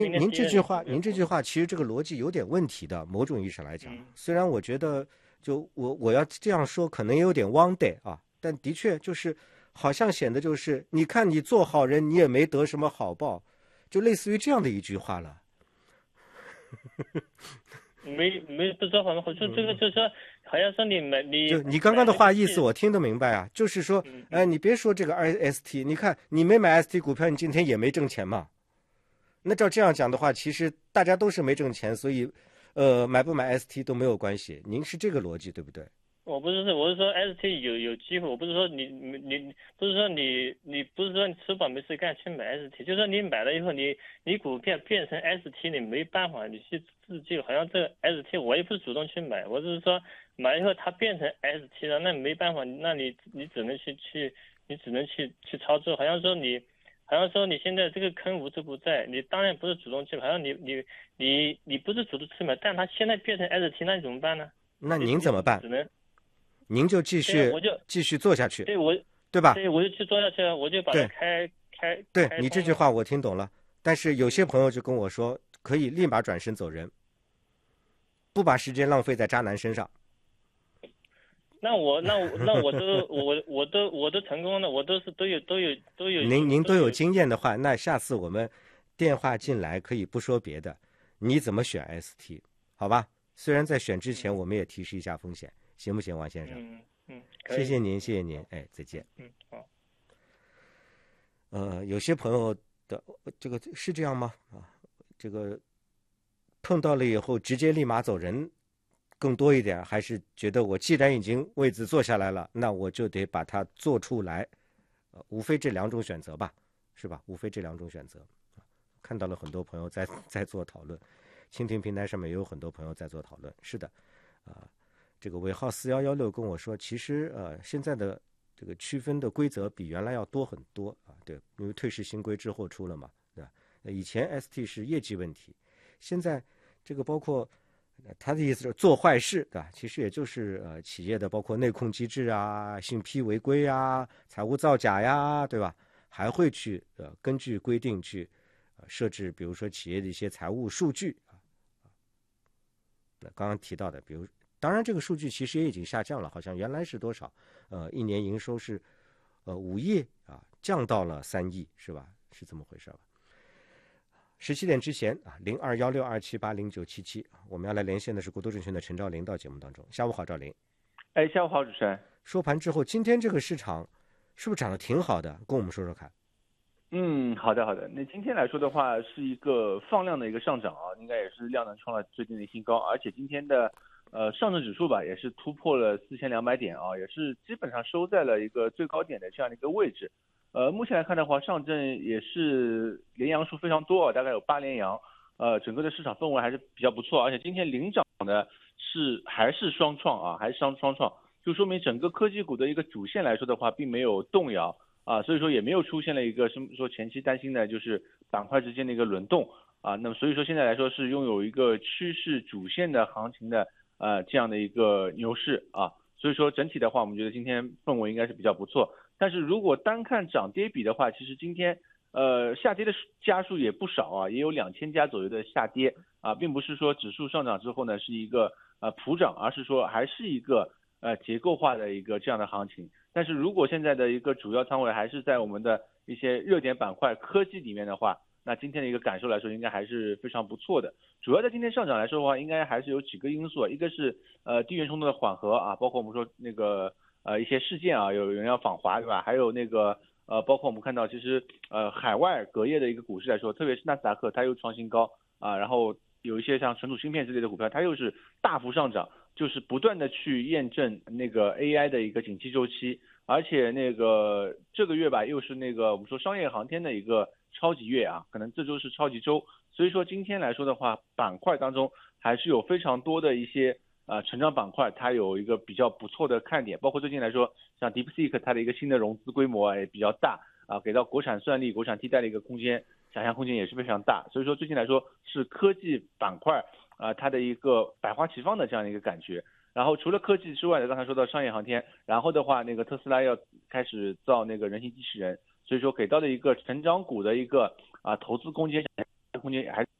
您这句话其实这个逻辑有点问题的，某种意义上来讲，虽然我觉得就我要这样说可能有点汪代啊，但的确就是好像显得就是你看你做好人你也没得什么好报，就类似于这样的一句话了。 没不知道好像这个就是说，好像说你刚刚的话意思我听得明白啊，就是说，你别说这个 ST， 你看你没买 ST 股票，你今天也没挣钱嘛。那照这样讲的话，其实大家都是没挣钱，所以，买不买 ST 都没有关系。您是这个逻辑对不对？ 我是说 ST 有机会，我不是说你不是说你不是说你吃饱没事干去买 ST， 就是说你买了以后你股票变成 ST， 你没办法你去自救，好像这个 ST 我也不是主动去买，我只是说买以后它变成 ST 了，那没办法，那你只能去操作，好像说你现在这个坑无处不在，你当然不是主动去买，好像你不是主动去买，但它现在变成 ST， 那你怎么办呢？ 那您怎么办？ 只能。 您就继续做下去，对吧？ 对，我就去做下去了，我就把它开。 对，你这句话我听懂了，但是有些朋友就跟我说，可以立马转身走人，不把时间浪费在渣男身上。 那我都成功了，我都有。 您都有经验的话，那下次我们电话进来可以不说别的，你怎么选 ST， 好吧？虽然在选之前我们也提示一下风险。行不行，王先生？谢谢您，哎，再见。 好。 有些朋友的这个是这样吗？啊，这个碰到了以后直接立马走人更多一点，还是觉得我既然已经位子坐下来了，那我就得把它做出来，无非这两种选择吧，是吧？无非这两种选择。看到了很多朋友在做讨论，蜻蜓平台上面也有很多朋友在做讨论。是的，这个尾号4116跟我说，其实现在的这个区分的规则比原来要多很多啊，对，因为退市新规之后出了嘛，对吧？以前 ST 是业绩问题，现在这个包括他的意思是做坏事，对吧？其实也就是企业的包括内控机制啊、信批违规啊、财务造假呀，对吧？还会去根据规定去设置，比如说企业的一些财务数据啊，那刚刚提到的，比如。当然，这个数据其实也已经下降了，好像原来是多少？一年营收是5亿啊，降到了3亿，是吧？是这么回事吧？17点之前啊，021627809777，我们要来连线的是国都证券的陈兆林到节目当中。下午好，兆林。 哎，下午好，主持人。 收盘之后，今天这个市场是不是涨得挺好的？跟我们说说看。 好的。那今天来说的话，是一个放量的一个上涨啊，应该也是量能创了最近的新高，而且今天的。上证指数吧，也是突破了4200点啊，也是基本上收在了一个最高点的这样的一个位置。目前来看的话，上证也是连阳数非常多啊，大概有8连阳。整个的市场氛围还是比较不错，而且今天领涨的还是双创啊，还是双创，就说明整个科技股的一个主线来说的话，并没有动摇啊，所以说也没有出现了一个什么说前期担心的就是板块之间的一个轮动啊，那么所以说现在来说是拥有一个趋势主线的行情的。这样的一个牛市啊，所以说整体的话，我们觉得今天氛围应该是比较不错。但是如果单看涨跌比的话，其实今天下跌的家数也不少啊，也有2000家左右的下跌啊，并不是说指数上涨之后呢是一个普涨，而是说还是一个结构化的一个这样的行情。但是如果现在的一个主要仓位还是在我们的一些热点板块科技里面的话，那今天的一个感受来说，应该还是非常不错的。主要在今天上涨来说的话，应该还是有几个因素，一个是地缘冲突的缓和啊，包括我们说那个一些事件啊，有人要访华对吧？还有那个包括我们看到其实海外隔夜的一个股市来说，特别是纳斯达克它又创新高啊，然后有一些像存储芯片之类的股票，它又是大幅上涨，就是不断的去验证那个 AI 的一个景气周期，而且那个这个月吧，又是那个我们说商业航天的一个超级月啊，可能这周是超级周，所以说今天来说的话，板块当中还是有非常多的一些成长板块，它有一个比较不错的看点，包括最近来说，像 DeepSeek 它的一个新的融资规模也比较大啊，给到国产算力、国产替代的一个空间，想象空间也是非常大，所以说最近来说是科技板块它的一个百花齐放的这样的一个感觉。然后除了科技之外呢，刚才说到商业航天，然后的话那个特斯拉要开始造那个人形机器人，所以说给到的一个成长股的一个投资空间空间还